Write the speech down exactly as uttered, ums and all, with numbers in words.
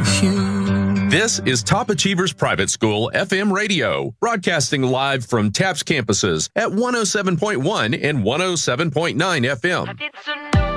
This is Top Achievers Private School F M radio, broadcasting live from TAPS campuses at one oh seven point one and one oh seven point nine F M. It's a